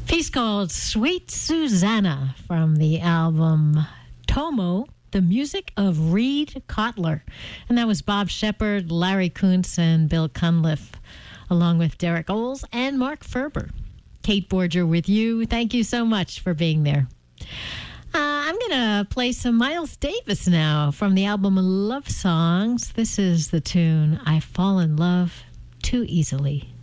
Piece called Sweet Susanna from the album Tomo, the music of Reed Cotler. And that was Bob Shepard, Larry Kuntz, and Bill Cunliffe, along with Derek Oles and Mark Ferber. Kate Borger with you. Thank you so much for being there. I'm going to play some Miles Davis now from the album Love Songs. This is the tune I Fall in Love Too Easily.